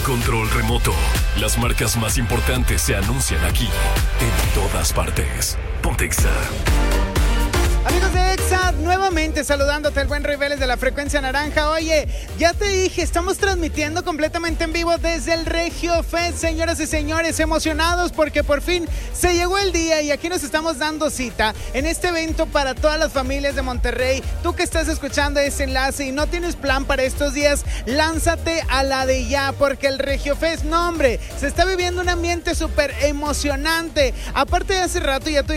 control remoto. Las marcas más importantes se anuncian aquí. En todas partes. Ponte Exa. Amigos de Exa, nuevamente saludándote, el buen Rey Vélez de la frecuencia naranja. Oye, ya te dije, estamos transmitiendo completamente en vivo desde el Regio Fest, señoras y señores, emocionados porque por fin se llegó el día y aquí nos estamos dando cita en este evento para todas las familias de Monterrey. Tú que estás escuchando ese enlace y no tienes plan para estos días, lánzate a la de ya, porque el Regio Fest, no hombre, se está viviendo un ambiente súper emocionante. Aparte de hace rato ya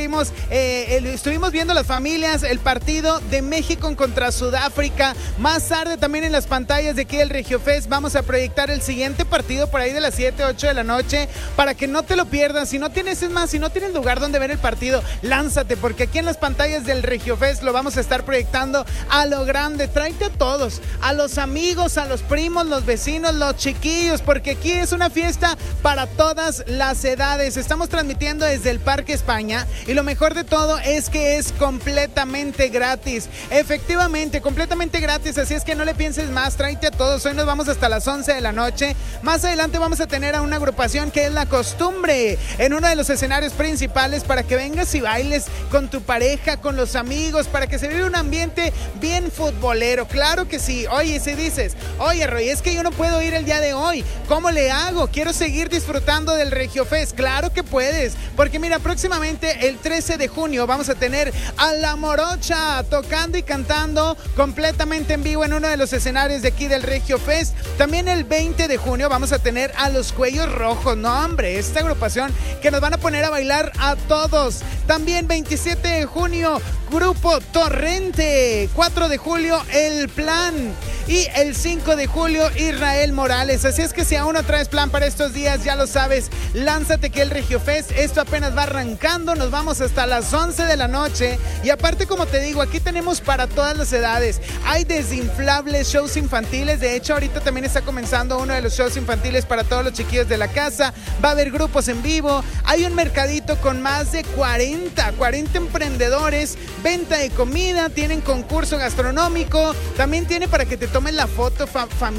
estuvimos viendo las familias, el partido de México contra Sudáfrica. Más tarde también en las pantallas de aquí del Regio Fest vamos a proyectar el siguiente partido por ahí de las 7, 8 de la noche para que no te lo pierdas. Si no tienes lugar donde ver el partido, lánzate, porque aquí en las pantallas del Regio Fest lo vamos a estar proyectando a lo grande. Tráete a todos, a los amigos, a los primos, los vecinos, los chiquillos, porque aquí es una fiesta para todas las edades. Estamos transmitiendo desde el Parque España y lo mejor de todo es que es completamente gratis. Efectivamente, completamente gratis, así es que no le pienses más, tráete a todos. Hoy nos vamos hasta las 11 de la noche. Más adelante vamos a tener a una agrupación que es La Costumbre en uno de los escenarios principales para que vengas y bailes con tu pareja, con los amigos, para que se viva un ambiente bien futbolero. Claro que sí. Oye, si dices, oye Roy, es que yo no puedo ir el día de hoy, ¿cómo le hago? Quiero seguir disfrutando del Regio Fest. Claro que puedes, porque mira, próximamente el 13 de junio vamos a tener a La Morocha tocando y cantando completamente en vivo en uno de los escenarios de aquí del Regio Fest. También el 20 de junio vamos a tener a Los Cuellos Rojos. No hombre, esta agrupación que nos van a poner a bailar a todos. También 27 de junio, Grupo Torrente. 4 de julio, El Plan. Y el 5 de julio, Israel Morales. Así es que si aún no traes plan para estos días, ya lo sabes, lánzate que el Regio Fest, esto apenas va arrancando, nos vamos hasta las 11 de la noche. Y aparte, como te digo, aquí tenemos para todas las edades. Hay desde inflables, shows infantiles. De hecho, ahorita también está comenzando uno de los shows infantiles para todos los chiquillos de la casa. Va a haber grupos en vivo. Hay un mercadito con más de 40 emprendedores. Venta de comida, tienen concurso gastronómico. También tiene para que te tomen la foto familiar.